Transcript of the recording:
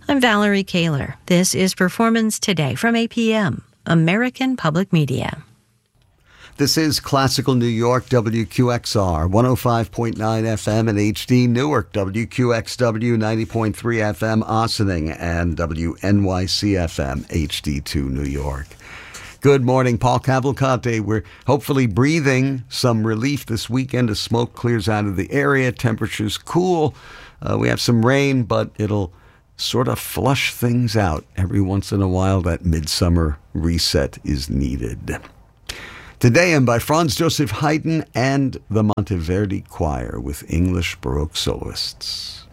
I'm Valerie Kaler. This is Performance Today from APM, American Public Media. This is Classical New York, WQXR, 105.9 FM in HD, Newark, WQXW, 90.3 FM, Ossining, and WNYC FM, HD2, New York. Good morning, Paul Cavalcante. We're hopefully breathing some relief this weekend as smoke clears out of the area. Temperatures cool. We have some rain, but it'll sort of flush things out. Every once in a while, that midsummer reset is needed. Today I'm by Franz Joseph Haydn and the Monteverdi Choir with English Baroque soloists.